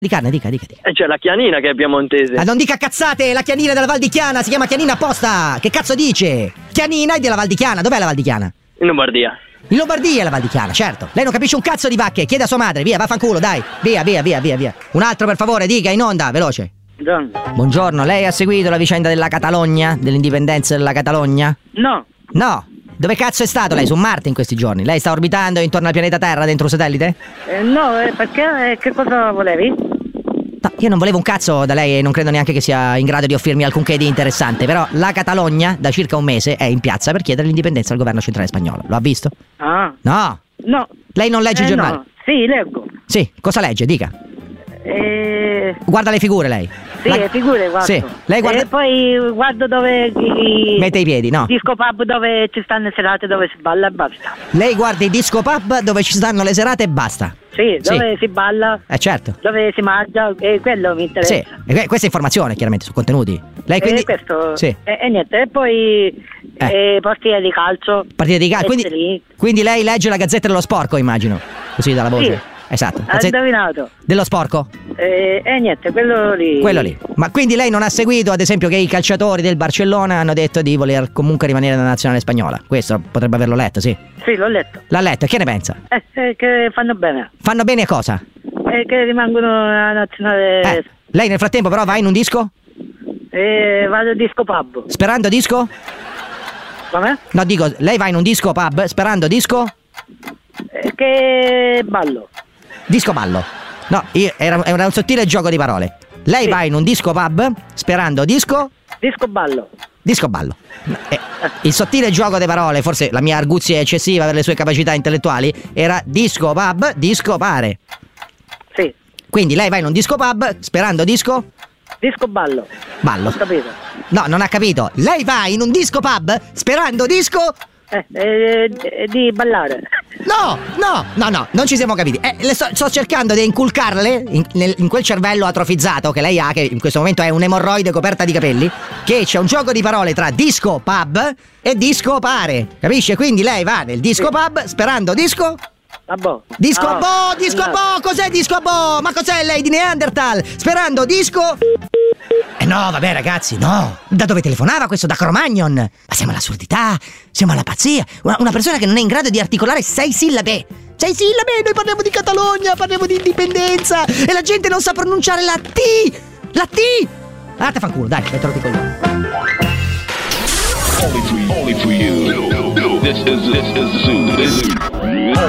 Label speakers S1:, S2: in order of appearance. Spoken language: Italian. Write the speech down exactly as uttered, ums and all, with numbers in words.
S1: Di carne, dica, dica, dica.
S2: E c'è la Chianina che è piemontese.
S1: Ah, non dica cazzate, la Chianina della Val di Chiana, si chiama Chianina apposta. Che cazzo dice? Chianina è della Val di Chiana, dov'è la Val di Chiana?
S2: In Lombardia.
S1: In Lombardia è la Val di Chiana, certo. Lei non capisce un cazzo di vacche, chiede a sua madre, via, vaffanculo, dai. Via, via, via, via, via. Un altro per favore, dica, in onda, veloce.
S3: Buongiorno.
S1: Buongiorno, lei ha seguito la vicenda della Catalogna, dell'indipendenza della Catalogna?
S3: No.
S1: No. Dove cazzo è stato lei? Su Marte in questi giorni? Lei sta orbitando intorno al pianeta Terra dentro un satellite?
S3: Eh, no, eh, perché? Eh, che cosa volevi?
S1: No, io non volevo un cazzo da lei e non credo neanche che sia in grado di offrirmi alcunché di interessante. Però la Catalogna da circa un mese è in piazza per chiedere l'indipendenza al governo centrale spagnolo. Lo ha visto?
S3: Ah.
S1: No.
S3: No.
S1: Lei non legge
S3: eh,
S1: il giornale?
S3: No. Sì, leggo.
S1: Sì, cosa legge? Dica.
S3: Eh...
S1: Guarda le figure lei.
S3: Sì,
S1: La...
S3: le figure guardo.
S1: Sì, lei guarda...
S3: E poi guardo dove... I...
S1: Mette i piedi, no?
S3: Disco pub dove ci stanno le serate dove si balla e basta.
S1: Lei guarda i disco pub dove ci stanno le serate e basta.
S3: Sì, dove
S1: sì.
S3: si balla.
S1: Eh certo.
S3: Dove si mangia, e quello mi interessa.
S1: Sì, e questa è informazione chiaramente su contenuti. Lei quindi...
S3: E questo...
S1: Sì.
S3: E, e niente, e poi...
S1: Eh.
S3: E partite di calcio.
S1: Partite di calcio, quindi, quindi lei legge la Gazzetta dello Sporco, immagino. Così dalla voce.
S3: Sì.
S1: Esatto.
S3: Ha indovinato.
S1: Dello Sporco?
S3: E, e niente, quello lì.
S1: Quello lì. Ma quindi lei non ha seguito, ad esempio, che i calciatori del Barcellona hanno detto di voler comunque rimanere nella nazionale spagnola? Questo potrebbe averlo letto, sì.
S3: Sì, l'ho letto.
S1: L'ha letto, e che ne pensa?
S3: Eh, eh, che fanno bene.
S1: Fanno bene a cosa?
S3: Eh, che rimangono nella nazionale.
S1: Eh, lei nel frattempo però va in un disco?
S3: Eh, vado al disco pub.
S1: Sperando disco?
S3: Come?
S1: No, dico, lei va in un disco pub sperando disco?
S3: Eh, che ballo.
S1: Disco ballo. No, io, era, era un sottile gioco di parole. Lei
S3: sì.
S1: va in un disco pub sperando disco?
S3: Disco ballo.
S1: Disco ballo. Eh, il sottile gioco di parole, forse la mia arguzia è eccessiva per le sue capacità intellettuali, era disco pub, disco pare.
S3: Sì.
S1: Quindi lei va in un disco pub sperando disco?
S3: Disco ballo.
S1: Ballo.
S3: Ho capito.
S1: No, non ha capito. Lei va in un disco pub sperando disco?
S3: Eh, eh, di ballare.
S1: No, no, no, no, non ci siamo capiti. Eh, le sto, sto cercando di inculcarle in, nel, in quel cervello atrofizzato che lei ha, che in questo momento è un'emorroide coperta di capelli, che c'è un gioco di parole tra disco pub e disco pare. Capisce? Quindi lei va nel disco sì. pub sperando disco?
S3: A boh.
S1: Disco a
S3: no.
S1: boh, disco a
S3: no.
S1: boh, cos'è disco a boh? Ma cos'è lei di Neanderthal? Sperando disco? Eh no, vabbè ragazzi, no. Da dove telefonava questo? Da Cro-Magnon? Ma siamo all'assurdità, siamo alla pazzia. Una, una persona che non è in grado di articolare sei sillabe. Sei sillabe, noi parliamo di Catalogna, parliamo di indipendenza e la gente non sa pronunciare la T. La T. Ah, te fanculo, dai, mettilo con lui.
S4: Only for you. Only for you. This is this is Zoo.